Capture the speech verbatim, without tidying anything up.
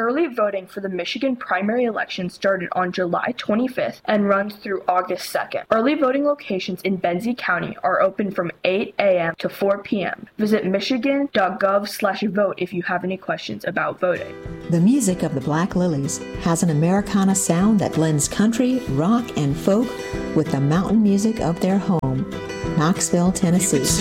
Early voting for the Michigan primary election started on July twenty-fifth and runs through August second. Early voting locations in Benzie County are open from eight a.m. to four p.m. Visit michigan dot gov slash vote if you have any questions about voting. The music of the Black Lilies has an Americana sound that blends country, rock, and folk with the mountain music of their home, Knoxville, Tennessee.